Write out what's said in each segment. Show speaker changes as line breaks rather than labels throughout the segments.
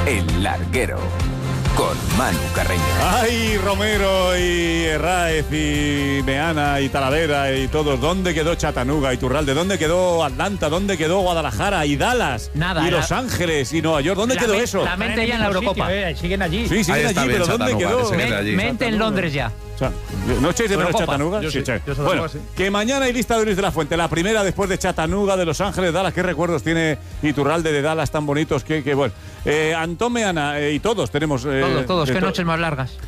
El Larguero, con Manu Carreño.
¡Ay, Romero y Herráez y Meana y Talavera y todos! ¿Dónde quedó Chattanooga y Turralde? ¿Dónde quedó Atlanta? ¿Dónde quedó Guadalajara y Dallas?
Nada.
Y Los Ángeles y Nueva York. ¿Dónde quedó eso?
La mente ya en la Eurocopa.
Siguen allí.
Sí, siguen allí, pero ¿dónde quedó?
Mente en Londres ya.
O sea, ¿no echéis de menos Chattanooga?
Yo sí.
Bueno, que mañana hay lista de Luis de la Fuente. La primera después de Chattanooga, de Los Ángeles, Dallas. ¿Qué recuerdos tiene Iturralde de Dallas tan bonitos? Que bueno. Antón Meana y todos tenemos...
Todos. Qué noches más largas.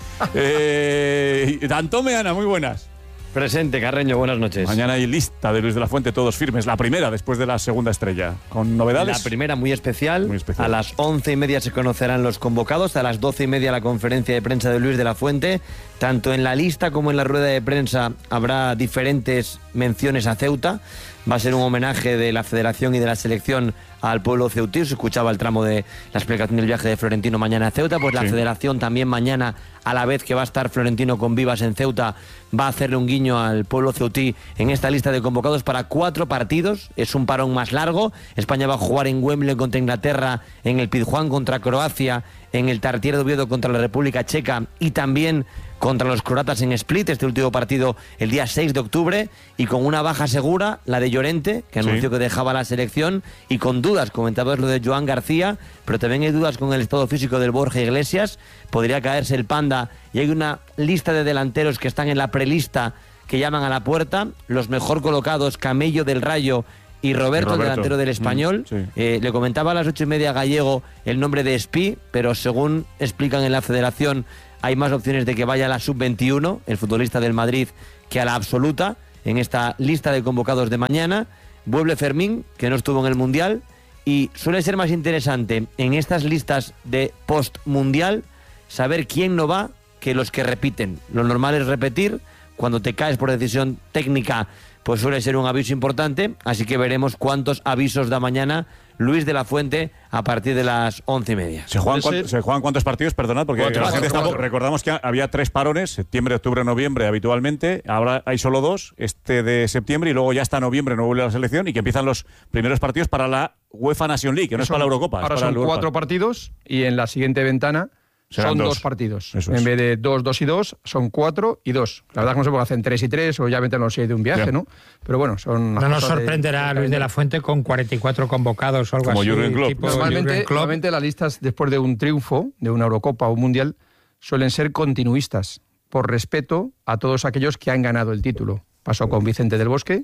Antón Meana, muy buenas.
Presente, Carreño, buenas noches.
Mañana hay lista de Luis de la Fuente, todos firmes. La primera después de la segunda estrella. ¿Con novedades?
La primera muy especial.
Muy especial.
A las 11:30 se conocerán los convocados. A las 12:30 la conferencia de prensa de Luis de la Fuente. Tanto en la lista como en la rueda de prensa habrá diferentes menciones a Ceuta. Va a ser un homenaje de la Federación y de la Selección al pueblo ceutí. Se escuchaba el tramo de la explicación del viaje de Florentino mañana a Ceuta. Pues la Federación también mañana, a la vez que va a estar Florentino con Vivas en Ceuta, va a hacerle un guiño al pueblo ceutí en esta lista de convocados para 4 partidos. Es un parón más largo. España va a jugar en Wembley contra Inglaterra, en el Pizjuán contra Croacia, en el Tartiere de Oviedo contra la República Checa y también contra los croatas en Split, este último partido el día 6 de octubre, y con una baja segura, la de Llorente, que anunció que dejaba la selección, y con dudas, comentabas lo de Joan García, pero también hay dudas con el estado físico del Borja Iglesias, podría caerse el Panda, y hay una lista de delanteros que están en la prelista que llaman a la puerta, los mejor colocados, Camello del Rayo y Roberto, el delantero del Español. Le comentaba a las 8:30 Gallego el nombre de Espí, pero según explican en la Federación, hay más opciones de que vaya a la sub-21, el futbolista del Madrid, que a la absoluta, en esta lista de convocados de mañana. Vuelve Fermín, que no estuvo en el Mundial, y suele ser más interesante en estas listas de post-Mundial saber quién no va que los que repiten. Lo normal es repetir. Cuando te caes por decisión técnica, pues suele ser un aviso importante, así que veremos cuántos avisos da mañana Luis de la Fuente a partir de las 11:30.
¿Se juegan cuántos partidos? Perdonad, porque recordamos que había 3 parones, septiembre, octubre, noviembre habitualmente. Ahora hay solo 2, este de septiembre, y luego ya hasta noviembre no vuelve a la selección, y que empiezan los primeros partidos para la UEFA Nation League, que no es para la Eurocopa.
Ahora son 4 partidos, y en la siguiente ventana son 2 partidos. En vez de 2, 2 y 2, son 4 y 2. La verdad es que no sé por qué hacen 3 y 3, o ya meten los 6 de un viaje, ¿no? Pero bueno, son...
No nos sorprenderá Luis de la Fuente con 44 convocados o algo
como
así.
Jürgen Klopp.
Normalmente las listas después de un triunfo, de una Eurocopa o un Mundial, suelen ser continuistas, por respeto a todos aquellos que han ganado el título. Pasó con Vicente del Bosque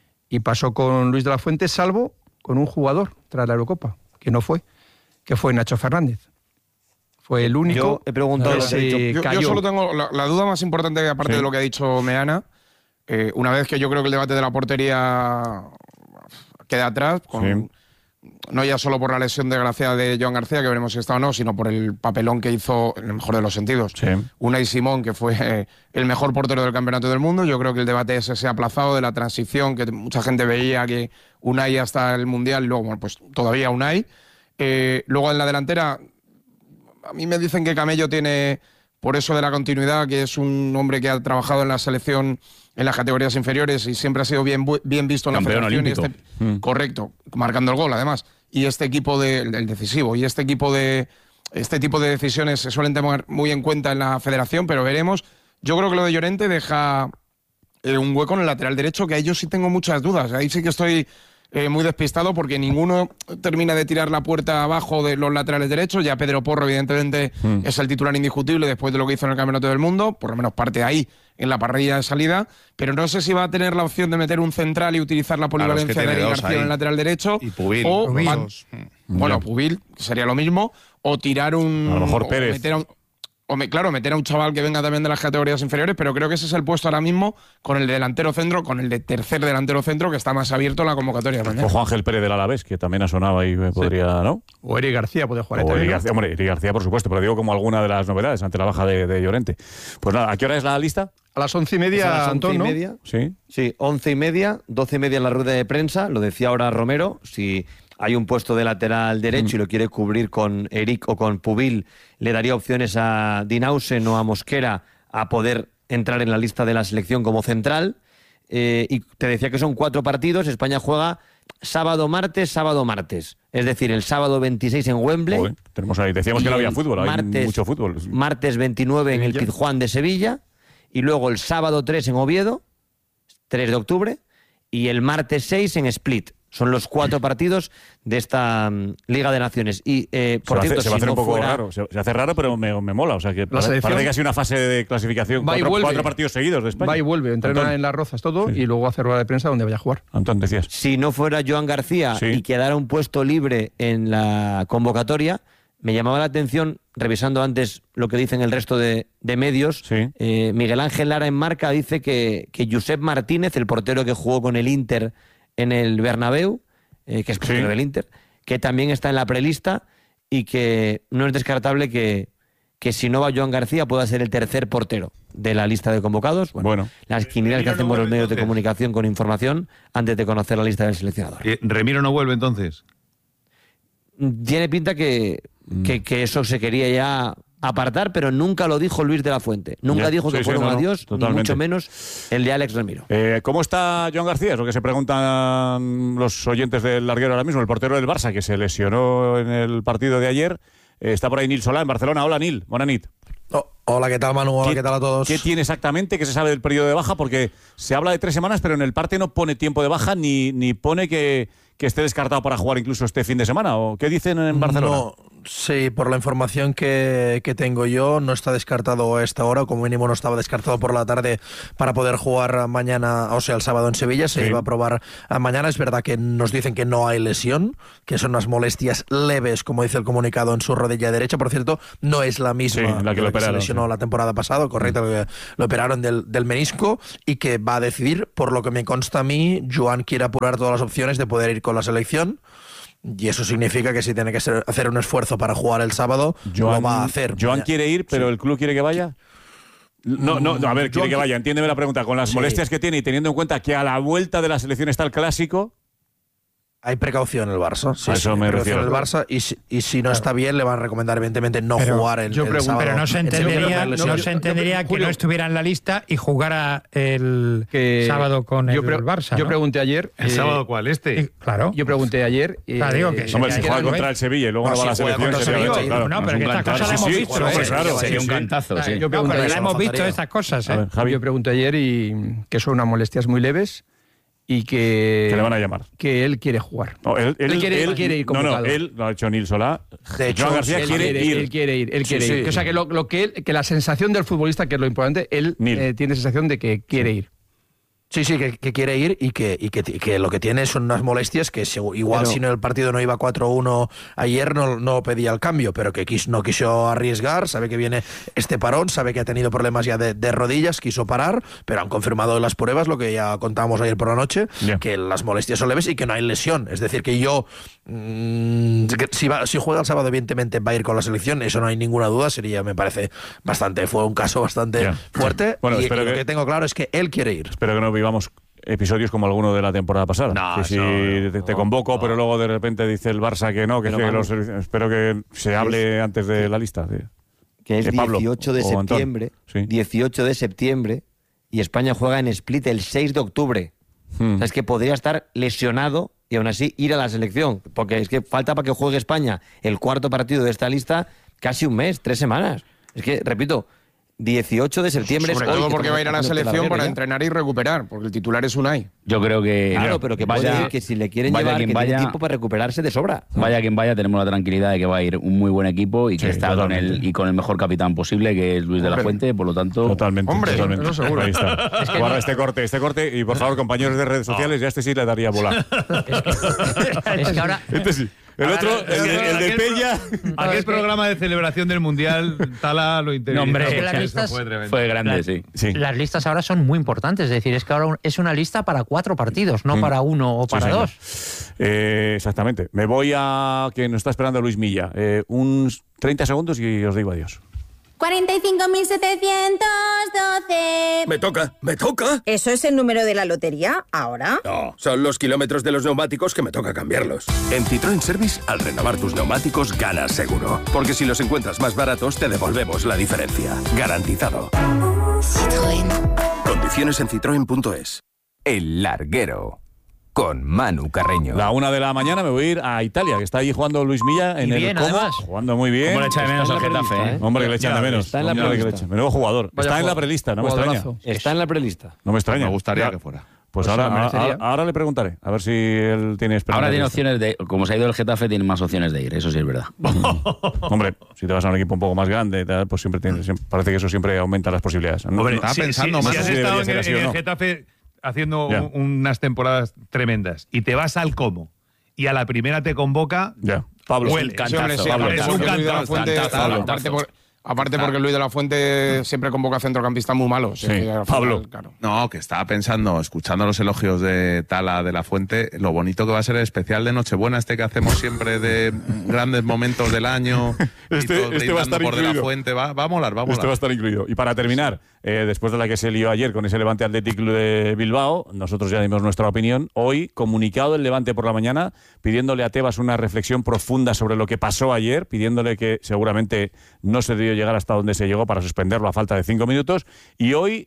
y pasó con Luis de la Fuente, salvo con un jugador tras la Eurocopa, que no fue, que fue Nacho Fernández. Fue el único.
Yo he preguntado
yo solo tengo la duda más importante, aparte de lo que ha dicho Meana, una vez que yo creo que el debate de la portería queda atrás, no ya solo por la lesión desgraciada de Joan García, que veremos si está o no, sino por el papelón que hizo, en el mejor de los sentidos, Unai Simón, que fue el mejor portero del campeonato del mundo. Yo creo que el debate ese se ha aplazado, de la transición, que mucha gente veía que Unai hasta el Mundial, y luego, bueno, pues todavía Unai. Luego en la delantera, a mí me dicen que Camello tiene, por eso de la continuidad, que es un hombre que ha trabajado en la selección en las categorías inferiores y siempre ha sido bien visto en
campeón
la federación.
olímpico.
Correcto, marcando el gol además. Y este equipo el decisivo, y este tipo de decisiones se suelen tener muy en cuenta en la federación, pero veremos. Yo creo que lo de Llorente deja un hueco en el lateral derecho, que ahí yo sí tengo muchas dudas. Ahí sí que estoy muy despistado, porque ninguno termina de tirar la puerta abajo de los laterales derechos. Ya Pedro Porro, evidentemente, es el titular indiscutible después de lo que hizo en el Campeonato del Mundo, por lo menos parte ahí en la parrilla de salida, pero no sé si va a tener la opción de meter un central y utilizar la polivalencia de Eric García en el lateral derecho,
y Pubil,
o Pubil, que sería lo mismo, o tirar un...
A lo mejor Pérez.
Meter a un chaval que venga también de las categorías inferiores, pero creo que ese es el puesto ahora mismo, con el de delantero centro, con el de tercer delantero centro, que está más abierto en la convocatoria mañana.
O Juan Ángel Pérez del Alavés, que también ha sonado ahí, podría, ¿no?
O Eric García puede jugar.
O Eric García, hombre, Eric García, por supuesto, pero digo como alguna de las novedades ante la baja de Llorente. Pues nada, ¿a qué hora es la lista?
A las 11:30, Antón, ¿no?
11:30.
Sí,
11:30, 12:30 en la rueda de prensa. Lo decía ahora Romero, si hay un puesto de lateral derecho y lo quiere cubrir con Eric o con Pubil, le daría opciones a Dinausen o a Mosquera a poder entrar en la lista de la selección como central. Y te decía que son 4 partidos. España juega sábado, martes. Es decir, el sábado 26 en Wembley.
Joder, tenemos ahí, decíamos que no había fútbol, hay mucho fútbol.
Martes 29 en el Pizjuán de Sevilla. Y luego el sábado 3 en Oviedo, 3 de octubre. Y el martes 6 en Split. Son los 4 partidos de esta Liga de Naciones. Y, por cierto,
se va a hacer un poco raro. Se hace raro, pero me mola. O sea, que parece que ha sido una fase de clasificación. 4 partidos seguidos de España.
Va y vuelve, entrena en Las Rozas todo y luego hace rueda de prensa donde vaya a jugar.
Antón, decías.
Si no fuera Joan García y quedara un puesto libre en la convocatoria, me llamaba la atención, revisando antes lo que dicen el resto de medios, Miguel Ángel Lara en Marca dice que Josep Martínez, el portero que jugó con el Inter en el Bernabéu, que es portero del Inter, que también está en la prelista y que no es descartable que si no va Joan García pueda ser el tercer portero de la lista de convocados. Bueno. Las quinielas que hacemos los medios de comunicación con información antes de conocer la lista del seleccionador.
¿Remiro no vuelve entonces?
Tiene pinta que eso se quería ya apartar, pero nunca lo dijo Luis de la Fuente. Nunca dijo que fuera un adiós, ni mucho menos el de Alex Remiro.
¿Cómo está Joan García? Es lo que se preguntan los oyentes del larguero ahora mismo. El portero del Barça, que se lesionó en el partido de ayer. Está por ahí Nil Solá, en Barcelona. Hola, Nil. Buenas nit.
Hola, ¿qué tal, Manu? Hola, ¿qué tal a todos?
¿Qué tiene exactamente? ¿Qué se sabe del periodo de baja? Porque se habla de 3 semanas, pero en el parte no pone tiempo de baja ni pone que esté descartado para jugar incluso este fin de semana. ¿O qué dicen en Barcelona?
No, sí, por la información que tengo yo, no está descartado a esta hora, como mínimo no estaba descartado por la tarde para poder jugar mañana, o sea, el sábado en Sevilla. Se iba a probar mañana. Es verdad que nos dicen que no hay lesión, que son unas molestias leves, como dice el comunicado, en su rodilla derecha. Por cierto, no es la misma
la que lo operaron,
se lesionó la temporada pasada, correcto, que lo operaron del menisco, y que va a decidir, por lo que me consta a mí, Joan quiere apurar todas las opciones de poder ir con la selección. Y eso significa que si tiene que hacer un esfuerzo para jugar el sábado, lo va a hacer.
Joan quiere ir, pero el club quiere que vaya. No, a ver, quiere que vaya. Entiéndeme la pregunta. Con las molestias que tiene y teniendo en cuenta que a la vuelta de la selección está el Clásico.
Hay precaución en el Barça.
A eso me refiero.
En el Barça, y si no está bien, le van a recomendar evidentemente no jugar el sábado.
Pero no se entendería que no estuviera en la lista y jugara el sábado con el Barça.
Yo pregunté ayer.
¿El sábado cuál?
Claro.
Yo pregunté ayer.
Digo que
hombre, si juega contra el Sevilla y luego no va a la selección, sería
no, pero que estas cosas las hemos visto.
Claro,
sería un cantazo.
Yo pregunté
pero hemos visto estas cosas.
Yo pregunté ayer y que son unas molestias muy leves. Y que
le van a llamar.
Que él quiere jugar.
No, él
quiere ir convocado.
No, él lo ha hecho Nil Solá.
De hecho,
Joan García quiere ir.
Él quiere ir. O sea, que la sensación del futbolista, que es lo importante, él tiene sensación de que quiere ir.
Sí, que quiere ir y que lo que tiene son unas molestias que igual si no el partido no iba 4-1 ayer no pedía el cambio, pero que no quiso arriesgar, sabe que viene este parón, sabe que ha tenido problemas ya de rodillas, quiso parar, pero han confirmado en las pruebas lo que ya contábamos ayer por la noche, que las molestias son leves y que no hay lesión. Es decir, que si juega el sábado evidentemente va a ir con la selección, eso no hay ninguna duda, me parece fue un caso bastante fuerte.
Bueno,
y lo que tengo claro es que él quiere ir.
Espero que no vivamos episodios como alguno de la temporada pasada. Que si te convoco, pero luego de repente dice el Barça que no, espero que se hable antes de la lista.
Que es
Pablo,
18 de septiembre. 18 de septiembre y España juega en Split el 6 de octubre. O sea, es que podría estar lesionado y aún así ir a la selección. Porque es que falta para que juegue España el cuarto partido de esta lista casi un mes, 3 semanas. Es que, repito, 18 de septiembre.
Sobre todo porque va a ir a la selección para entrenar y recuperar, porque el titular es Unai.
Yo creo que...
Claro, pero que vaya, que si le quieren llevar, que tiene tiempo para recuperarse de sobra.
Vaya quien vaya, tenemos la tranquilidad de que va a ir un muy buen equipo y que está con el mejor capitán posible, que es Luis de la Fuente, por lo tanto...
Totalmente.
Eso seguro.
Ahí está. Guarda este corte, y por favor, compañeros de redes sociales, ya sí le daría bola.
Es que ahora...
Sí. El otro, el de Peña.
Aquel programa de celebración del Mundial, Tala lo intervino.
No, hombre, las listas
fue grande, sí.
Las listas ahora son muy importantes. Es decir, es que ahora es una lista para 4 partidos, no para 1 o para 2.
Exactamente. Me voy a que nos está esperando Luis Milla. Unos 30 segundos y os digo adiós.
45.712.
Me toca.
¿Eso es el número de la lotería ahora?
No, son los kilómetros de los neumáticos que me toca cambiarlos. En Citroën Service, al renovar tus neumáticos, ganas seguro. Porque si los encuentras más baratos, te devolvemos la diferencia. Garantizado.
Citroën.
Condiciones en citroen.es.
El larguero. con Manu Carreño.
La 1 de la mañana me voy a ir a Italia, que está allí jugando Luis Milla en el Como, jugando muy bien.
¿Cómo le echa de menos al Getafe?
Hombre, que le echan de menos.
Está en la prelista.
Menudo jugador. Está en la prelista, no me extraña.
Está en la prelista.
No me extraña.
Me gustaría que fuera.
Pues ahora le preguntaré, a ver si él tiene esperanza.
Ahora tiene opciones de... Como se ha ido el Getafe, tiene más opciones de ir, eso sí es verdad.
Hombre, si te vas a un equipo un poco más grande, pues parece que eso siempre aumenta las posibilidades.
Hombre, estaba pensando más.
Si has estado en el Getafe haciendo unas temporadas tremendas y te vas al Como y a la primera te convoca...
Ya. Pablo,
huele.
Es un cantazo. Aparte porque Luis de la Fuente siempre convoca centrocampistas muy malos.
Sí. Pablo.
Claro.
No, que estaba pensando, escuchando los elogios de Tala de la Fuente, lo bonito que va a ser el especial de Nochebuena, que hacemos siempre de grandes momentos del año.
Este va a estar
por
incluido.
De la Fuente, va a molar, va a molar.
Este va a estar incluido. Y para terminar, después de la que se lió ayer con ese Levante Athletic Club de Bilbao, nosotros ya dimos nuestra opinión. Hoy, comunicado el Levante por la mañana, pidiéndole a Tebas una reflexión profunda sobre lo que pasó ayer, pidiéndole que seguramente no se debió llegar hasta donde se llegó para suspenderlo a falta de 5 minutos. Y hoy,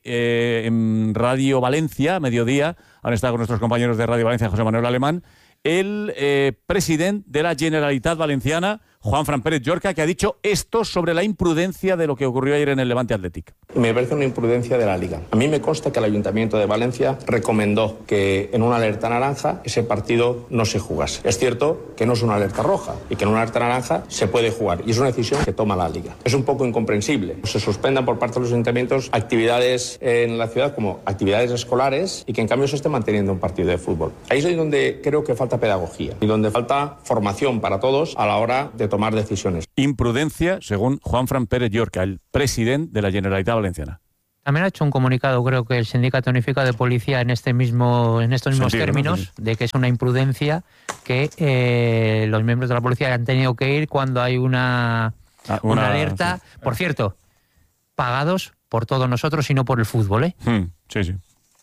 en Radio Valencia, a mediodía, han estado con nuestros compañeros de Radio Valencia, José Manuel Alemán, el presidente de la Generalitat Valenciana, Juanfran Pérez Llorca, que ha dicho esto sobre la imprudencia de lo que ocurrió ayer en el Levante Athletic.
Me parece una imprudencia de la Liga. A mí me consta que el Ayuntamiento de Valencia recomendó que en una alerta naranja ese partido no se jugase. Es cierto que no es una alerta roja y que en una alerta naranja se puede jugar y es una decisión que toma la Liga. Es un poco incomprensible. Se suspendan por parte de los ayuntamientos actividades en la ciudad como actividades escolares y que en cambio se esté manteniendo un partido de fútbol. Ahí es donde creo que falta pedagogía y donde falta formación para todos a la hora de tomar decisiones.
Imprudencia, según Juanfran Pérez Llorca, el presidente de la Generalitat Valenciana.
También ha hecho un comunicado, creo que el Sindicato Unificado de Policía en estos mismos términos, ¿no? De que es una imprudencia que los miembros de la policía han tenido que ir cuando hay una alerta. Sí. Por cierto, pagados por todos nosotros y no por el fútbol, ¿eh?
Sí.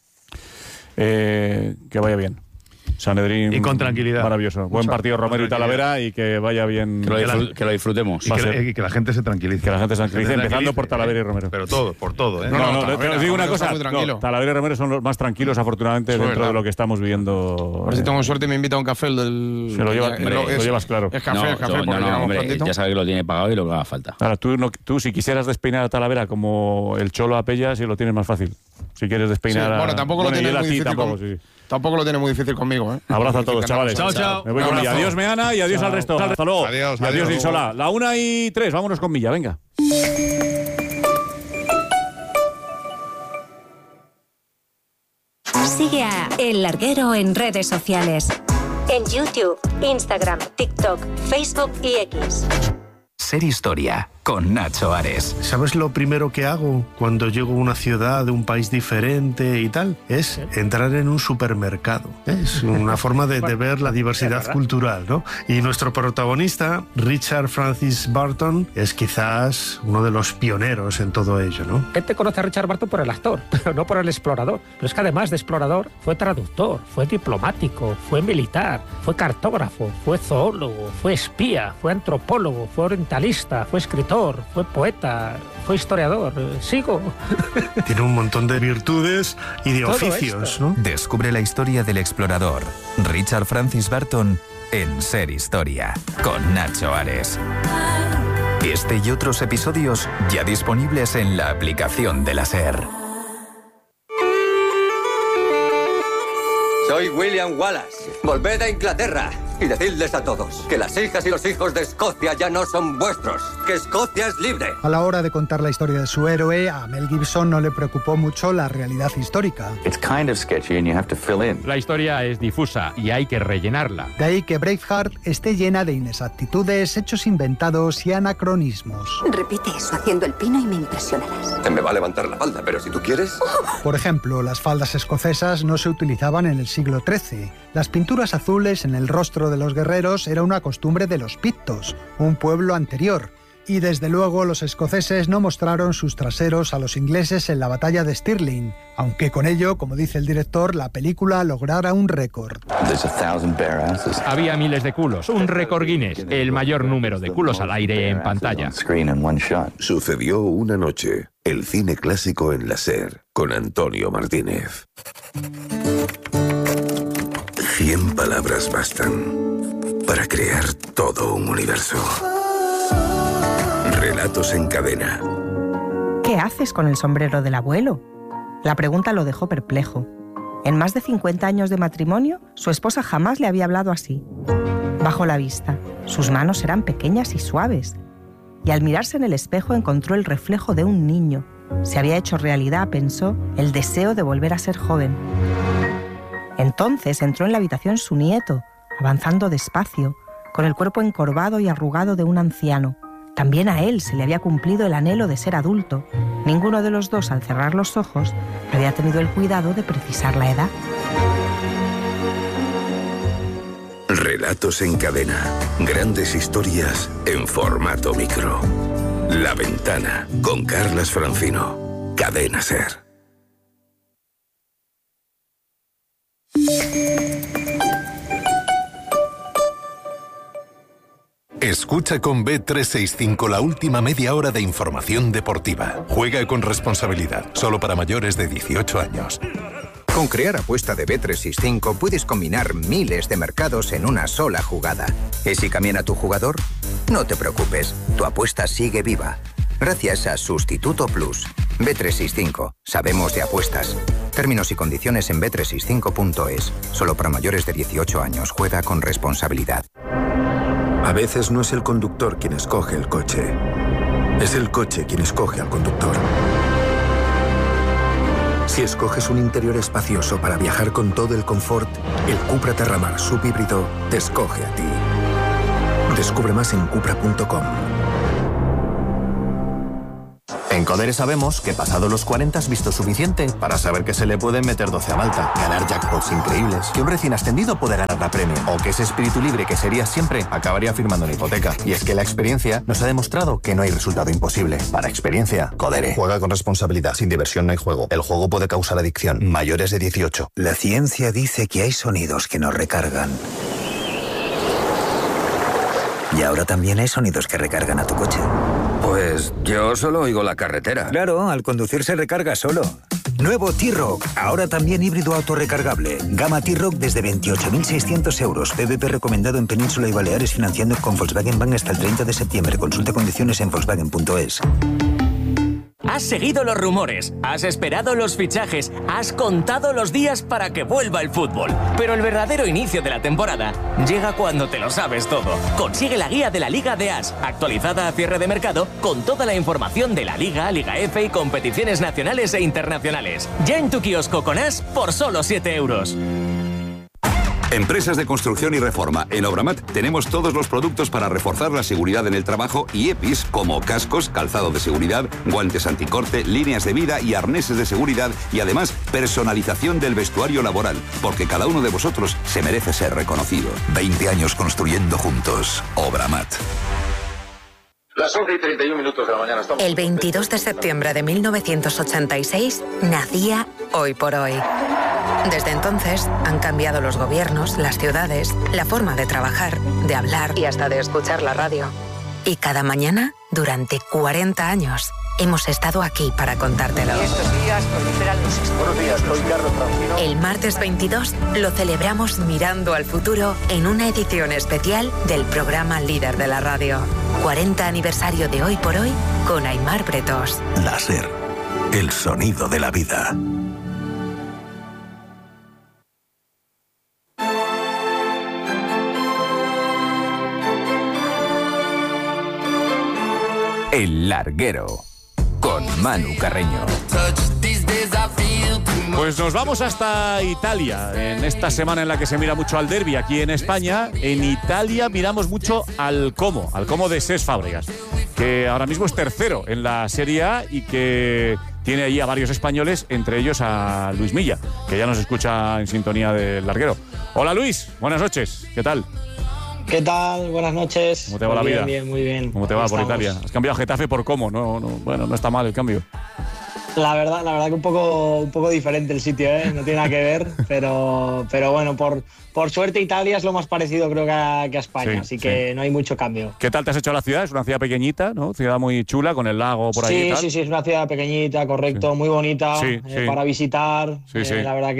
Que vaya bien. Sanedrín,
y con tranquilidad.
Maravilloso. Buen partido Romero y Talavera y que vaya bien.
Que lo disfrutemos.
Y que la gente se tranquilice.
Que la gente se tranquilice, empezando por Talavera y Romero.
Pero por todo, ¿eh?
No, te digo una cosa. Talavera y Romero son los más tranquilos, afortunadamente, dentro de lo que estamos viviendo.
A ver si tengo suerte y me invita a un café. Se
lo llevas claro.
Es café,
hombre, ya sabes que lo tiene pagado y lo que haga falta.
Ahora, tú si quisieras despeinar a Talavera como el Cholo a Pella, si lo tienes más fácil. Si quieres despeinar
Bueno, tampoco lo tienes muy difícil. Tampoco lo tiene muy difícil conmigo, ¿eh?
Abrazo a todos, chavales.
Chao.
Me voy con Milla. Adiós, Meana, y adiós al resto. Hasta luego. Adiós, Insola. La 1:03, vámonos con Milla, venga.
Sigue a El Larguero en redes sociales. En YouTube, Instagram, TikTok, Facebook y X.
Ser Historia, con Nacho Ares.
¿Sabes lo primero que hago cuando llego a una ciudad de un país diferente y tal? Es entrar en un supermercado. Es una forma de ver la diversidad cultural, ¿no? Y nuestro protagonista, Richard Francis Burton, es quizás uno de los pioneros en todo ello, ¿no?
Gente conoce a Richard Burton por el actor, pero no por el explorador. Pero es que además de explorador, fue traductor, fue diplomático, fue militar, fue cartógrafo, fue zoólogo, fue espía, fue antropólogo, fue orientalista, fue escritor, fue poeta, fue historiador. Sigo.
Tiene un montón de virtudes y de oficios, ¿no?
Descubre la historia del explorador Richard Francis Burton en Ser Historia, con Nacho Ares. Este y otros episodios ya disponibles en la aplicación de la SER.
Soy William Wallace. Volved a Inglaterra y decidles a todos que las hijas y los hijos de Escocia ya no son vuestros, que Escocia es libre.
A la hora de contar la historia de su héroe, a Mel Gibson no le preocupó mucho la realidad histórica.
La historia es difusa y hay que rellenarla.
De ahí que Braveheart esté llena de inexactitudes, hechos inventados y anacronismos.
Repite eso haciendo el pino y me impresionarás.
Me va a levantar la falda, pero si tú quieres...
Por ejemplo, las faldas escocesas no se utilizaban en el siglo XIII. Las pinturas azules en el rostro de los guerreros era una costumbre de los pictos, un pueblo anterior. Y desde luego los escoceses no mostraron sus traseros a los ingleses en la batalla de Stirling, aunque con ello, como dice el director, la película lograra un récord.
Había miles de culos, un récord Guinness, el mayor número de culos al aire en pantalla.
Sucedió una noche, el cine clásico en la SER, con Antonio Martínez. 100 palabras bastan para crear todo un universo. Relatos en cadena.
¿Qué haces con el sombrero del abuelo? La pregunta lo dejó perplejo. En más de 50 años de matrimonio, su esposa jamás le había hablado así. Bajó la vista. Sus manos eran pequeñas y suaves. Y al mirarse en el espejo encontró el reflejo de un niño. Se había hecho realidad, pensó, el deseo de volver a ser joven. Entonces entró en la habitación su nieto, avanzando despacio, con el cuerpo encorvado y arrugado de un anciano. También a él se le había cumplido el anhelo de ser adulto. Ninguno de los dos, al cerrar los ojos, había tenido el cuidado de precisar la edad.
Relatos en cadena. Grandes historias en formato micro. La Ventana, con Carlas Francino. Cadena SER.
Escucha con Bet365 la última media hora de información deportiva. Juega con responsabilidad, solo para mayores de 18 años.
Con Crear Apuesta de Bet365 puedes combinar miles de mercados en una sola jugada. ¿Y si cambian a tu jugador? No te preocupes, tu apuesta sigue viva. Gracias a Sustituto Plus. Bet365. Sabemos de apuestas. Términos y condiciones en bet365.es. Solo para mayores de 18 años. Juega con responsabilidad.
A veces no es el conductor quien escoge el coche. Es el coche quien escoge al conductor. Si escoges un interior espacioso para viajar con todo el confort, el Cupra Terramar subhíbrido te escoge a ti. Descubre más en cupra.com.
En Codere sabemos que pasado los 40 has visto suficiente para saber que se le pueden meter 12 a Malta, ganar jackpots increíbles, que un recién ascendido puede ganar la Premier, o que ese espíritu libre que serías siempre acabaría firmando una hipoteca. Y es que la experiencia nos ha demostrado que no hay resultado imposible. Para experiencia, Codere.
Juega con responsabilidad. Sin diversión no hay juego. El juego puede causar adicción. Mayores de 18. La ciencia dice que hay sonidos que nos recargan. Y ahora también hay sonidos que recargan a tu coche.
Pues yo solo oigo la carretera.
Claro, al conducir se recarga solo. Nuevo T-Roc, ahora también híbrido autorrecargable. Gama T-Roc desde 28.600 euros. PVP recomendado en Península y Baleares, financiando con Volkswagen Bank hasta el 30 de septiembre. Consulta condiciones en volkswagen.es.
Has seguido los rumores, has esperado los fichajes, has contado los días para que vuelva el fútbol. Pero el verdadero inicio de la temporada llega cuando te lo sabes todo. Consigue la guía de la Liga de As, actualizada a cierre de mercado, con toda la información de la Liga, Liga F y competiciones nacionales e internacionales. Ya en tu kiosco con As por solo 7 euros.
Empresas de construcción y reforma. En Obramat tenemos todos los productos para reforzar la seguridad en el trabajo y EPIs como cascos, calzado de seguridad, guantes anticorte, líneas de vida y arneses de seguridad, y además personalización del vestuario laboral, porque cada uno de vosotros se merece ser reconocido.
20 años construyendo juntos. Obramat.
Las 11:31 de la mañana.
El 22 de septiembre de 1986 nacía Hoy por Hoy. Desde entonces han cambiado los gobiernos, las ciudades, la forma de trabajar, de hablar y hasta de escuchar la radio. Y cada mañana, durante 40 años, hemos estado aquí para contártelo.
Estos días proliferan los excesos.
Buenos días, soy Carlos Francino.
El martes 22 lo celebramos mirando al futuro en una edición especial del programa líder de la radio. 40 aniversario de Hoy por Hoy con Aimar Bretos.
La SER, el sonido de la vida.
El Larguero, con Manu Carreño.
Pues nos vamos hasta Italia, en esta semana en la que se mira mucho al derbi aquí en España. En Italia miramos mucho al Como de Cesc Fábregas, que ahora mismo es tercero en la Serie A y que tiene ahí a varios españoles, entre ellos a Luis Milla, que ya nos escucha en sintonía del Larguero. Hola Luis, buenas noches, ¿qué tal?
¿Qué tal? Buenas noches.
¿Cómo te va la vida?
Bien, muy bien.
¿Cómo te va por Italia? Has cambiado Getafe por Como, bueno, no está mal el cambio.
La verdad que un poco diferente el sitio, ¿eh? No tiene nada que ver, pero bueno, por suerte Italia es lo más parecido creo que a España, así que no hay mucho cambio.
¿Qué tal te has hecho la ciudad? Es una ciudad pequeñita, ¿no? Ciudad muy chula, con el lago por ahí y tal.
Sí, es una ciudad pequeñita, correcto, muy bonita para visitar. La verdad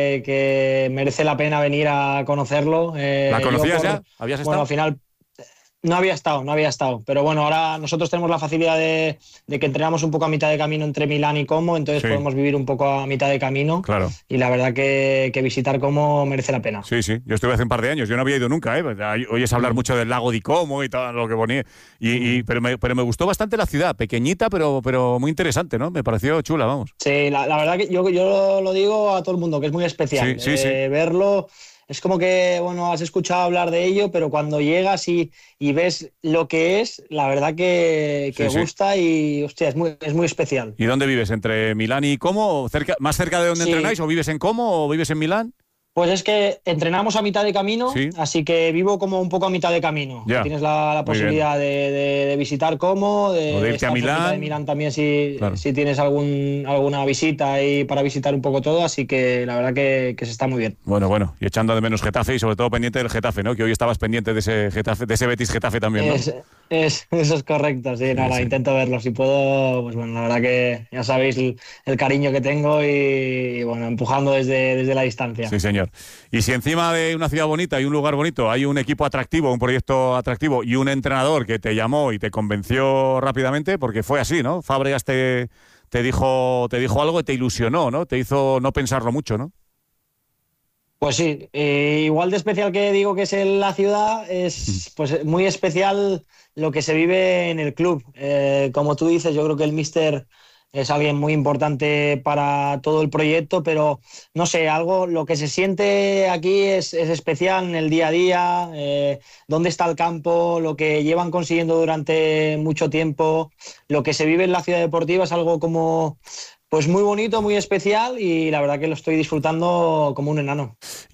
que merece la pena venir a conocerlo.
¿La conocías ya? ¿Habías estado?
Bueno, al final no había estado, pero bueno, ahora nosotros tenemos la facilidad de que entrenamos un poco a mitad de camino entre Milán y Como, entonces podemos vivir un poco a mitad de camino.
Claro.
Y la verdad que visitar Como merece la pena.
Sí, yo estuve hace un par de años, yo no había ido nunca, oyes hablar mucho del lago di Como y todo lo que ponía, pero me gustó bastante la ciudad, pequeñita pero muy interesante, ¿no? Me pareció chula, vamos.
Sí, la verdad que yo lo digo a todo el mundo, que es muy especial. Verlo... Es como que, bueno, has escuchado hablar de ello, pero cuando llegas y ves lo que es, la verdad que gusta y, hostia, es muy especial.
¿Y dónde vives? ¿Entre Milán y Como? ¿Más cerca de donde entrenáis? ¿O vives en Como o vives en Milán?
Pues es que entrenamos a mitad de camino, así que vivo como un poco a mitad de camino. Ya. Tienes la posibilidad de visitar Como,
de irte a Milán.
De Milán también si tienes alguna visita y para visitar un poco todo, así que la verdad que se está muy bien.
Bueno, y echando de menos Getafe y sobre todo pendiente del Getafe, ¿no? Que hoy estabas pendiente de ese Getafe, de ese Betis Getafe también, ¿no?
Eso es correcto, intento verlo. Si puedo, pues bueno, la verdad que ya sabéis el cariño que tengo y bueno, empujando desde la distancia.
Sí, señor. Y si encima de una ciudad bonita y un lugar bonito hay un equipo atractivo, un proyecto atractivo y un entrenador que te llamó y te convenció rápidamente, porque fue así, ¿no? Fábregas te dijo algo y te ilusionó, ¿no? Te hizo no pensarlo mucho, ¿no?
Pues sí, igual de especial que digo que es en la ciudad, es pues muy especial lo que se vive en el club. Como tú dices, yo creo que el míster es alguien muy importante para todo el proyecto, pero no sé, lo que se siente aquí es especial en el día a día, dónde está el campo, lo que llevan consiguiendo durante mucho tiempo, lo que se vive en la ciudad deportiva es algo como... Pues muy bonito, muy especial y la verdad que lo estoy disfrutando como un enano.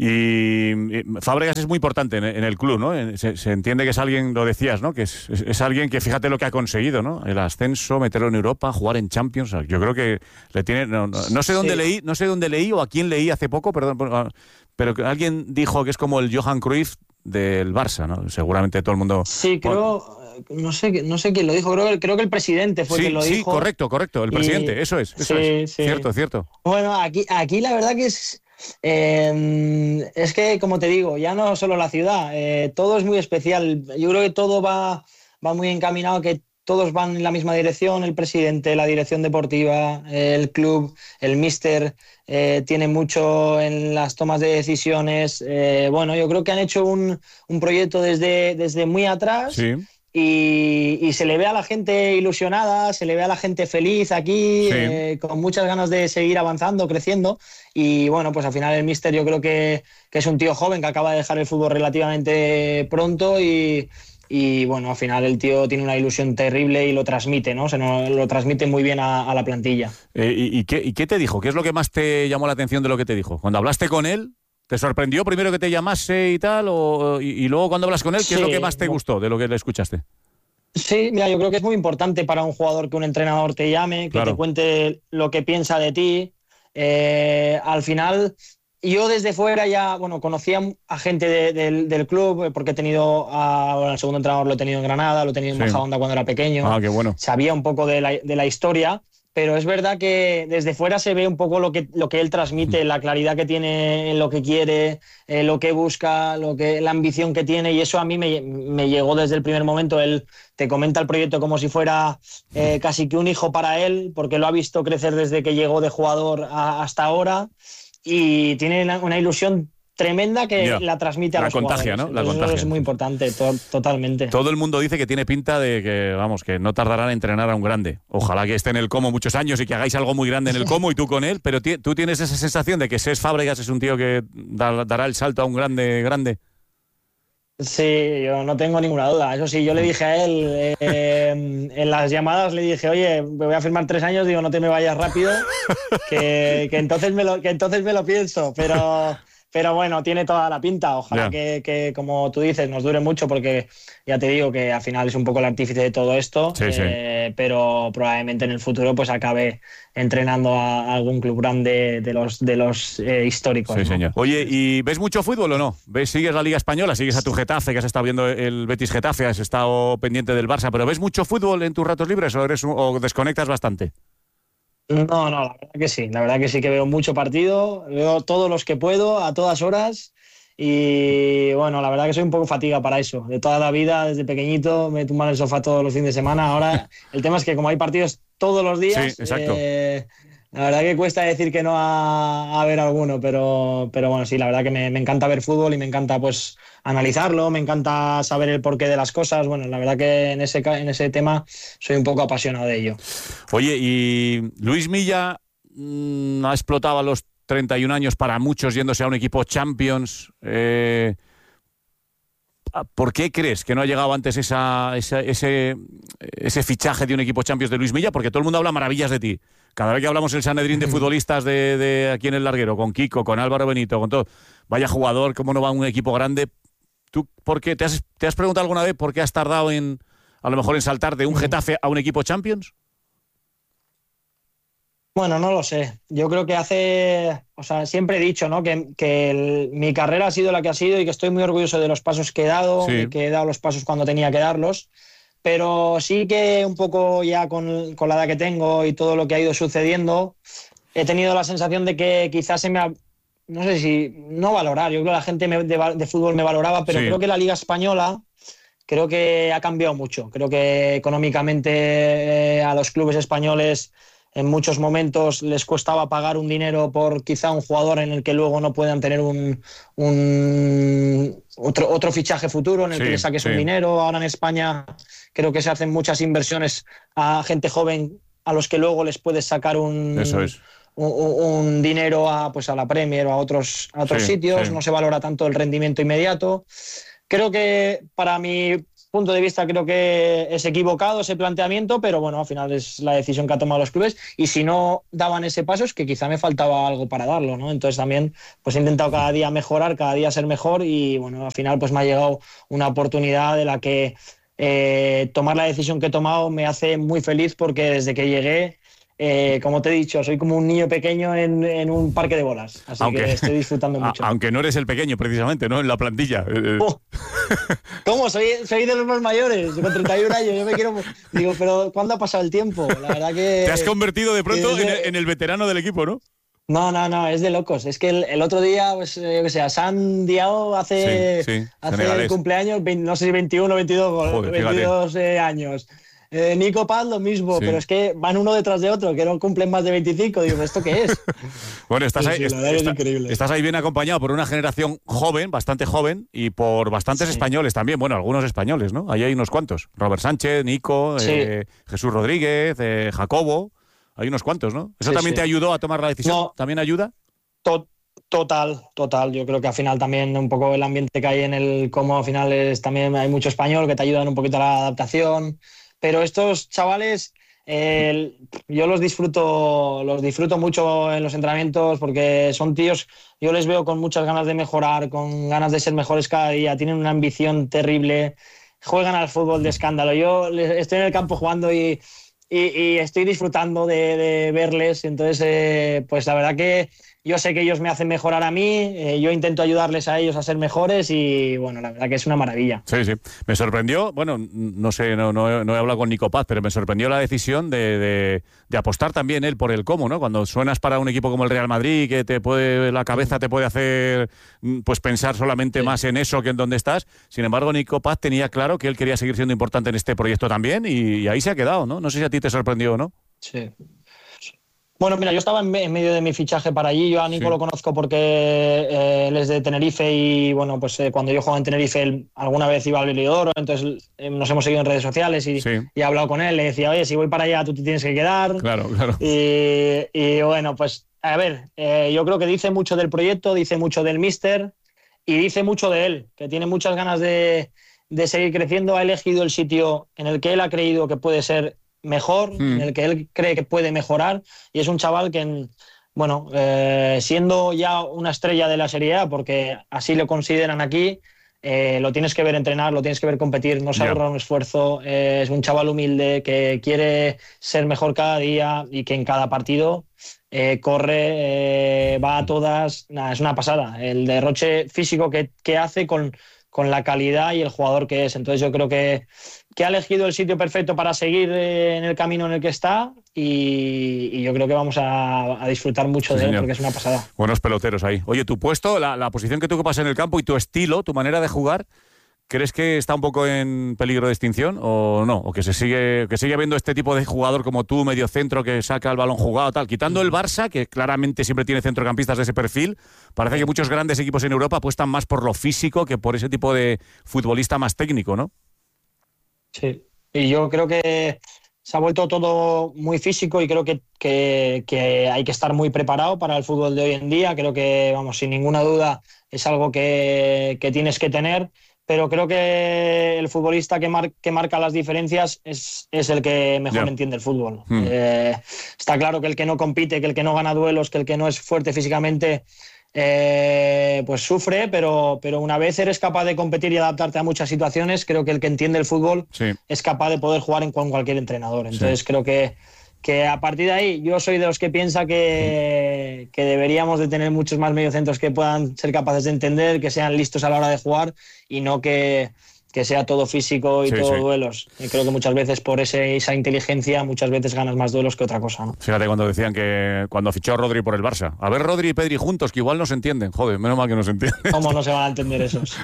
Y Fábregas es muy importante en el club, ¿no? Se entiende que es alguien, lo decías, ¿no? Que es alguien que fíjate lo que ha conseguido, ¿no? El ascenso, meterlo en Europa, jugar en Champions. Yo creo que le tiene... No sé dónde leí o a quién leí hace poco, perdón, pero que alguien dijo que es como el Johan Cruyff del Barça, ¿no? Seguramente todo el mundo...
Sí, creo... No sé quién lo dijo, creo que el presidente fue quien lo dijo.
Sí, correcto, el presidente, eso es. Cierto.
Bueno, aquí la verdad que es que, como te digo, ya no solo la ciudad, todo es muy especial. Yo creo que todo va muy encaminado, que todos van en la misma dirección, el presidente, la dirección deportiva, el club, el míster, tiene mucho en las tomas de decisiones. Bueno, yo creo que han hecho un proyecto desde muy atrás. Sí. Y se le ve a la gente ilusionada, se le ve a la gente feliz aquí, con muchas ganas de seguir avanzando, creciendo. Y bueno, pues al final el míster yo creo que es un tío joven que acaba de dejar el fútbol relativamente pronto y bueno, al final el tío tiene una ilusión terrible y lo transmite, ¿no? Lo transmite muy bien a la plantilla.
¿Y qué te dijo? ¿Qué es lo que más te llamó la atención de lo que te dijo? Cuando hablaste con él, ¿te sorprendió primero que te llamase y tal? Y luego cuando hablas con él, ¿qué es lo que más te gustó de lo que le escuchaste?
Sí, mira, yo creo que es muy importante para un jugador que un entrenador te llame, que te cuente lo que piensa de ti. Al final, yo desde fuera ya, bueno, conocía a gente del club, porque he tenido, el segundo entrenador lo he tenido en Granada, lo he tenido en Majadahonda cuando era pequeño.
Qué bueno.
Sabía un poco de la historia. Pero es verdad que desde fuera se ve un poco lo que él transmite, la claridad que tiene en lo que quiere, lo que busca, la ambición que tiene, y eso a mí me llegó desde el primer momento. Él te comenta el proyecto como si fuera casi que un hijo para él, porque lo ha visto crecer desde que llegó de jugador hasta ahora, y tiene una ilusión tremenda que la transmite a los jugadores.
¿No? La contagia.
Eso es muy importante, totalmente.
Todo el mundo dice que tiene pinta de que no tardará en entrenar a un grande. Ojalá que esté en el Como muchos años y que hagáis algo muy grande en el Como y tú con él, pero tú tienes esa sensación de que Cesc Fábregas es un tío que dará el salto a un grande.
Sí, yo no tengo ninguna duda. Eso sí, yo le dije a él en las llamadas, le dije, oye, me voy a firmar 3 años, digo, no te me vayas rápido, que entonces me lo pienso, Pero bueno, tiene toda la pinta. Ojalá que, como tú dices, nos dure mucho, porque ya te digo que al final es un poco el artífice de todo esto. Pero probablemente en el futuro pues acabe entrenando a algún club grande de los históricos.
Sí,
¿no?
señor. Oye, ¿y ves mucho fútbol o no? ¿Sigues la Liga Española? ¿Sigues a tu Getafe, que has estado viendo el Betis Getafe? ¿Has estado pendiente del Barça? ¿Pero ves mucho fútbol en tus ratos libres o desconectas bastante?
No, la verdad que sí. La verdad que sí que veo mucho partido. Veo todos los que puedo, a todas horas. Y bueno, la verdad que soy un poco fatiga para eso. De toda la vida, desde pequeñito, me tumban en el sofá todos los fines de semana. Ahora el tema es que como hay partidos todos los días,
sí, exacto.
La verdad que cuesta decir que no a ver alguno, pero bueno, sí, la verdad que me encanta ver fútbol y me encanta pues analizarlo, me encanta saber el porqué de las cosas. Bueno, la verdad que en ese tema soy un poco apasionado de ello.
Oye, y Luis Milla ha explotado a los 31 años para muchos yéndose a un equipo Champions. ¿Por qué crees que no ha llegado antes ese fichaje de un equipo Champions de Luis Milla? Porque todo el mundo habla maravillas de ti. Cada vez que hablamos el Sanedrín de futbolistas de aquí en el Larguero, con Kiko, con Álvaro Benito, con todo, vaya jugador, cómo no va a un equipo grande. ¿Tú por qué? ¿Te has preguntado alguna vez por qué has tardado a lo mejor en saltar de un Getafe a un equipo Champions?
Bueno, no lo sé. Yo creo que siempre he dicho, ¿no? que mi carrera ha sido la que ha sido y que estoy muy orgulloso de los pasos que he dado, y que he dado los pasos cuando tenía que darlos. Pero sí que un poco ya con la edad que tengo y todo lo que ha ido sucediendo, he tenido la sensación de que quizás se me ha... No sé si... No valorar. Yo creo que la gente de fútbol me valoraba, pero creo que la Liga Española creo que ha cambiado mucho. Creo que económicamente a los clubes españoles en muchos momentos les costaba pagar un dinero por quizá un jugador en el que luego no puedan tener otro fichaje futuro en el que le saques un dinero. Ahora en España creo que se hacen muchas inversiones a gente joven a los que luego les puedes sacar un dinero a la Premier o a otros sitios. No se valora tanto el rendimiento inmediato. Creo que para mi punto de vista creo que es equivocado ese planteamiento, pero bueno, al final es la decisión que han tomado los clubes, y si no daban ese paso es que quizá me faltaba algo para darlo, ¿no? Entonces también pues he intentado cada día mejorar, cada día ser mejor, y bueno, al final pues me ha llegado una oportunidad de la que tomar la decisión que he tomado me hace muy feliz, porque desde que llegué, como te he dicho, soy como un niño pequeño en un parque de bolas, así que estoy disfrutando mucho.
Aunque no eres el pequeño precisamente, ¿no? En la plantilla.
¿Cómo? Soy de los más mayores, con 31 años. Yo me quiero... Digo, pero ¿cuándo ha pasado el tiempo? La verdad que...
Te has convertido de pronto en el veterano del equipo, ¿no?
No, es de locos. Es que el otro día, pues, yo que sé, a San Diao hace el cumpleaños, no sé si 21 o 22, 22 años. Nico Paz lo mismo, pero es que van uno detrás de otro, que no cumplen más de 25. Digo, ¿esto qué es?
Bueno, estás
increíble.
Estás ahí bien acompañado por una generación joven, bastante joven, y por bastantes españoles también. Bueno, algunos españoles, ¿no? Ahí hay unos cuantos. Robert Sánchez, Nico, Jesús Rodríguez, Jacobo. Hay unos cuantos, ¿no? ¿Eso también te ayudó a tomar la decisión?
No.
¿También ayuda?
Total. Yo creo que al final también un poco el ambiente que hay cómo al final también hay mucho español que te ayudan un poquito a la adaptación. Pero estos chavales, yo los disfruto mucho en los entrenamientos, porque son tíos, yo les veo con muchas ganas de mejorar, con ganas de ser mejores cada día, tienen una ambición terrible, juegan al fútbol de escándalo. Yo estoy en el campo jugando y estoy disfrutando de verles. Entonces, pues la verdad que yo sé que ellos me hacen mejorar a mí, yo intento ayudarles a ellos a ser mejores, y bueno, la verdad que es una maravilla.
Sí. Me sorprendió, bueno, no sé, no he hablado con Nico Paz, pero me sorprendió la decisión de apostar también él por el cómo, ¿no? Cuando suenas para un equipo como el Real Madrid, que la cabeza te puede hacer pues pensar solamente más en eso que en dónde estás. Sin embargo, Nico Paz tenía claro que él quería seguir siendo importante en este proyecto también, y ahí se ha quedado, ¿no? No sé si a ti te sorprendió o no.
Sí. Bueno, mira, yo estaba en medio de mi fichaje para allí. Yo a Nico lo conozco porque él es de Tenerife, y bueno, pues cuando yo jugaba en Tenerife él alguna vez iba al Heliodoro, entonces nos hemos seguido en redes sociales y he hablado con él. Le decía, oye, si voy para allá tú te tienes que quedar.
Claro.
Y bueno, pues a ver, yo creo que dice mucho del proyecto, dice mucho del míster y dice mucho de él, que tiene muchas ganas de seguir creciendo. Ha elegido el sitio en el que él ha creído que puede ser mejor, en el que él cree que puede mejorar, y es un chaval que bueno, siendo ya una estrella de la Serie A, porque así lo consideran aquí, lo tienes que ver entrenar, lo tienes que ver competir, no se ahorra un esfuerzo, es un chaval humilde que quiere ser mejor cada día y que en cada partido corre, va a todas, nada, es una pasada, el derroche físico que hace con la calidad y el jugador que es. Entonces yo creo que ha elegido el sitio perfecto para seguir en el camino en el que está y yo creo que vamos a disfrutar mucho de él porque es una pasada.
Buenos peloteros ahí. Oye, tu puesto, la posición que tú ocupas en el campo y tu estilo, tu manera de jugar, ¿crees que está un poco en peligro de extinción o no? ¿O que sigue habiendo este tipo de jugador como tú, medio centro, que saca el balón jugado, tal? Quitando el Barça, que claramente siempre tiene centrocampistas de ese perfil, parece que muchos grandes equipos en Europa apuestan más por lo físico que por ese tipo de futbolista más técnico, ¿no?
Sí, y yo creo que se ha vuelto todo muy físico y creo que hay que estar muy preparado para el fútbol de hoy en día. Creo que, vamos, sin ninguna duda es algo que tienes que tener, pero creo que el futbolista que marca las diferencias es el que mejor entiende el fútbol. Está claro que el que no compite, que el que no gana duelos, que el que no es fuerte físicamente, pues sufre, pero una vez eres capaz de competir y adaptarte a muchas situaciones, creo que el que entiende el fútbol es capaz de poder jugar con cualquier entrenador. Entonces creo que a partir de ahí yo soy de los que piensa que deberíamos de tener muchos más mediocentros que puedan ser capaces de entender, que sean listos a la hora de jugar y no que sea todo físico y todo duelos. Y creo que muchas veces por esa inteligencia muchas veces ganas más duelos que otra cosa, ¿no?
Fíjate cuando decían que cuando fichó Rodri por el Barça, a ver Rodri y Pedri juntos, que igual no se entienden. Joder, menos mal que no se entienden.
¿Cómo no se van a entender esos?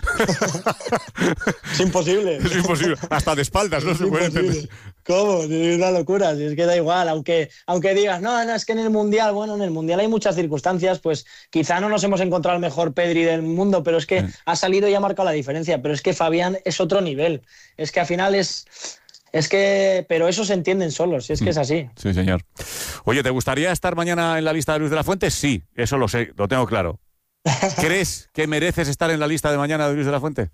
Es imposible.
Es imposible. Hasta de espaldas no se puede entender.
¿Cómo? Es una locura. Si es que da igual, aunque digas, no, es que en el Mundial, bueno, en el Mundial hay muchas circunstancias, pues quizá no nos hemos encontrado el mejor Pedri del mundo, pero es que ha salido y ha marcado la diferencia. Pero es que Fabián es otro nivel. Es que al final es que... Pero eso se entienden solos, si es que es así.
Sí, señor. Oye, ¿te gustaría estar mañana en la lista de Luis de la Fuente? Sí, eso lo sé, lo tengo claro. ¿Crees que mereces estar en la lista de mañana de Luis de la Fuente?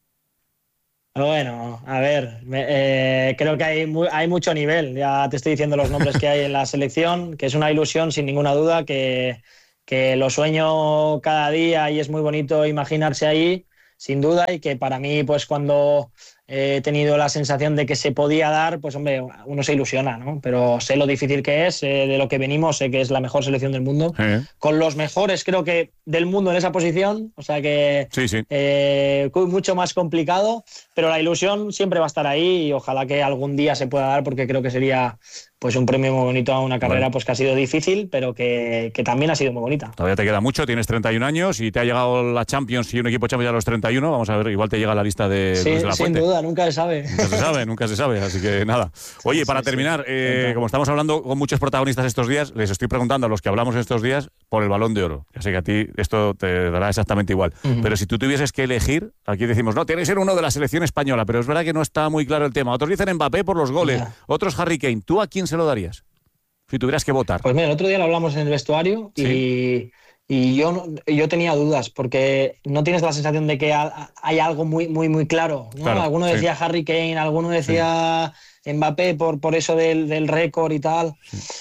Bueno, a ver, creo que hay mucho nivel. Ya te estoy diciendo los nombres que hay en la selección, que es una ilusión sin ninguna duda, que lo sueño cada día y es muy bonito imaginarse ahí, sin duda, y que para mí, pues cuando he tenido la sensación de que se podía dar, pues hombre, uno se ilusiona, ¿no? Pero sé lo difícil que es, de lo que venimos, sé que es la mejor selección del mundo, con los mejores, creo que, del mundo en esa posición, o sea que mucho más complicado, pero la ilusión siempre va a estar ahí y ojalá que algún día se pueda dar, porque creo que sería pues un premio muy bonito a una carrera pues que ha sido difícil, pero que también ha sido muy bonita.
Todavía te queda mucho, tienes 31 años y te ha llegado la Champions y un equipo Champions a los 31, vamos a ver, igual te llega la lista de Luis de la Fuente.
Sin duda, nunca se sabe.
Nunca se sabe, así que nada. Oye, para terminar, como estamos hablando con muchos protagonistas estos días, les estoy preguntando a los que hablamos estos días por el Balón de Oro. Ya sé que a ti esto te dará exactamente igual, pero si tú tuvieses que elegir, aquí decimos, no, tiene que ser uno de la selección española, pero es verdad que no está muy claro el tema. Otros dicen Mbappé por los goles, otros Harry Kane. ¿Tú a quién se lo darías si tuvieras que votar?
Pues mira, el otro día lo hablamos en el vestuario y yo tenía dudas, porque no tienes la sensación de que hay algo muy claro, ¿no? Claro, alguno decía Harry Kane, alguno decía Mbappé por eso del récord y tal.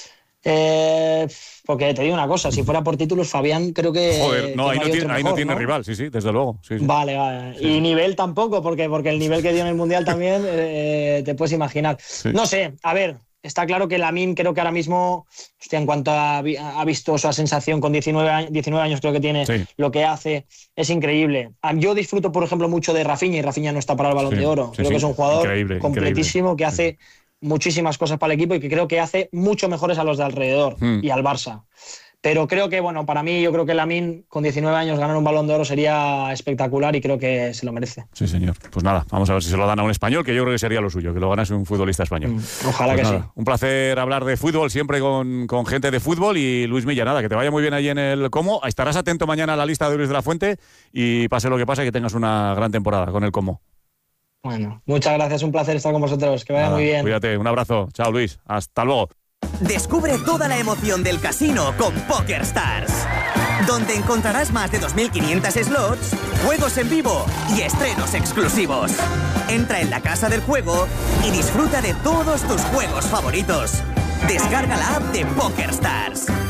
Porque te digo una cosa, si fuera por títulos, Fabián creo que...
Joder, no, ahí no tiene rival, sí, desde luego. Sí.
Vale. Sí. Y nivel tampoco, porque el nivel que dio en el Mundial también te puedes imaginar. Sí. No sé, a ver... Está claro que Lamine creo que ahora mismo, en cuanto ha visto su sensación con 19 años creo que tiene, lo que hace es increíble. Yo disfruto, por ejemplo, mucho de Rafinha, y Rafinha no está para el Balón de Oro. Creo que es un jugador completísimo, que hace muchísimas cosas para el equipo y que creo que hace mucho mejores a los de alrededor y al Barça. Pero creo que, bueno, para mí, yo creo que Lamine, con 19 años, ganar un Balón de Oro sería espectacular y creo que se lo merece. Sí,
señor. Pues nada, vamos a ver si se lo dan a un español, que yo creo que sería lo suyo, que lo ganase un futbolista español.
Ojalá
pues
que
nada, sí. Un placer hablar de fútbol, siempre con gente de fútbol. Y Luis Milla, nada, que te vaya muy bien allí en el Como. Estarás atento mañana a la lista de Luis de la Fuente y pase lo que pase, que tengas una gran temporada con el Como.
Bueno, muchas gracias, un placer estar con vosotros. Que vaya muy bien.
Cuídate, un abrazo. Chao, Luis. Hasta luego.
Descubre toda la emoción del casino con PokerStars, donde encontrarás más de 2.500 slots, juegos en vivo y estrenos exclusivos. Entra en la casa del juego y disfruta de todos tus juegos favoritos. Descarga la app de PokerStars.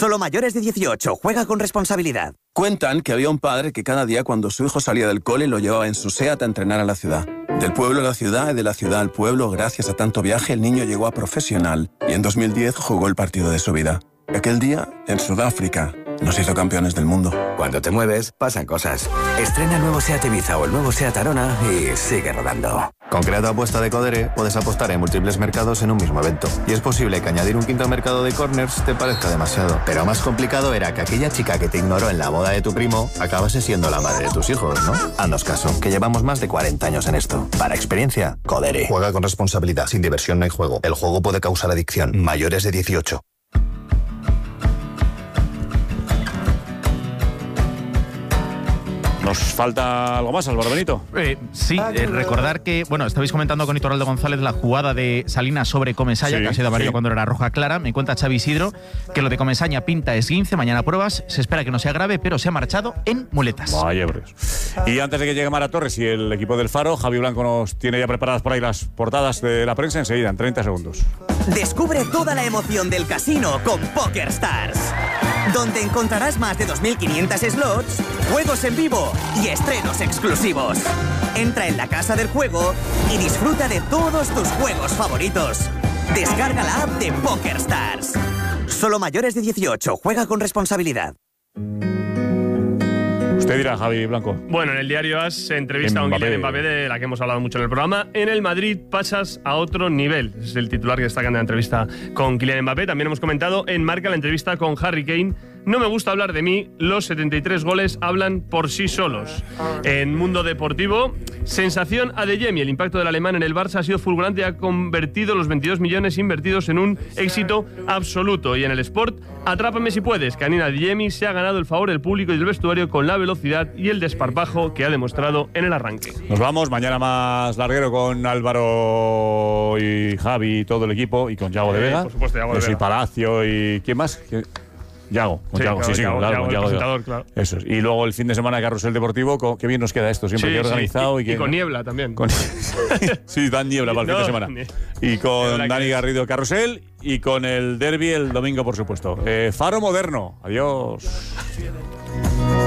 Solo mayores de 18. Juega con responsabilidad.
Cuentan que había un padre que cada día cuando su hijo salía del cole lo llevaba en su SEAT a entrenar a la ciudad. Del pueblo a la ciudad y de la ciudad al pueblo, gracias a tanto viaje, el niño llegó a profesional y en 2010 jugó el partido de su vida. Aquel día, en Sudáfrica, nos hizo campeones del mundo.
Cuando te mueves, pasan cosas. Estrena el nuevo SEAT Ibiza o el nuevo SEAT Arona y sigue rodando.
Con Creato Apuesta de Codere puedes apostar en múltiples mercados en un mismo evento. Y es posible que añadir un quinto mercado de corners te parezca demasiado. Pero más complicado era que aquella chica que te ignoró en la boda de tu primo acabase siendo la madre de tus hijos, ¿no? Haznos caso, que llevamos más de 40 años en esto. Para experiencia, Codere.
Juega con responsabilidad. Sin diversión no hay juego. El juego puede causar adicción. Mayores de 18.
¿Nos falta algo más, Álvaro Benito?
Sí, recordar que, bueno, estabais comentando con Iturralde González la jugada de Salinas sobre Comesaña, que ha sido amarillo cuando era roja clara. Me cuenta Xavi Isidro que lo de Comesaña pinta esguince, mañana pruebas, se espera que no sea grave, pero se ha marchado en muletas.
Vaya, y antes de que llegue Mara Torres y el equipo del Faro, Javi Blanco nos tiene ya preparadas por ahí las portadas de la prensa enseguida, en 30 segundos.
Descubre toda la emoción del casino con PokerStars, donde encontrarás más de 2.500 slots, juegos en vivo y estrenos exclusivos. Entra en la casa del juego y disfruta de todos tus juegos favoritos. Descarga la app de PokerStars. Solo mayores de 18. Juega con responsabilidad.
Usted dirá, Javi Blanco.
Bueno, en el diario AS se entrevista a un Kylian Mbappé, de la que hemos hablado mucho en el programa. En el Madrid pasas a otro nivel. Es el titular que destaca en la entrevista con Kylian Mbappé. También hemos comentado en Marca la entrevista con Harry Kane. No me gusta hablar de mí, los 73 goles hablan por sí solos. En Mundo Deportivo, sensación Adeyemi. El impacto del alemán en el Barça ha sido fulgurante y ha convertido los 22 millones invertidos en un éxito absoluto. Y en el Sport, atrápame si puedes. Karim Adeyemi se ha ganado el favor del público y del vestuario con la velocidad y el desparpajo que ha demostrado en el arranque.
Nos vamos, mañana más larguero con Álvaro y Javi y todo el equipo, y con Yago de Vega.
Por supuesto, Yago de Vega.
Y Palacio y ¿quién más? Yago, con
sí,
Yago,
claro,
sí,
Yago,
claro,
Yago, presentador, claro.
Eso es. Y luego el fin de semana de Carrusel Deportivo, qué bien nos queda esto, siempre organizado.
Y con niebla también.
Sí, dan niebla para el fin de semana. Y con Dani Garrido Carrusel y con el derbi el domingo, por supuesto. Faro Moderno. Adiós.